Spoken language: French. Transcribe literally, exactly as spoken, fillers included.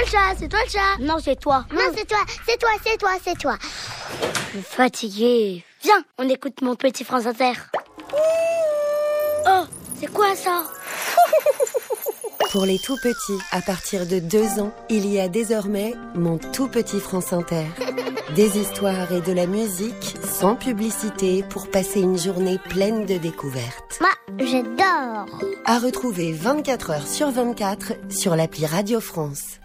le chat, c'est toi le chat. Non, c'est toi. Non, c'est toi, c'est toi, c'est toi, c'est toi. Je suis fatiguée. Viens, on écoute Mon Petit France Inter. Oh, c'est quoi ça? Pour les tout petits, à partir de deux ans, il y a désormais Mon Tout Petit France Inter. Des histoires et de la musique sans publicité pour passer une journée pleine de découvertes. Moi, j'adore. À retrouver vingt-quatre heures sur vingt-quatre sur l'appli Radio France.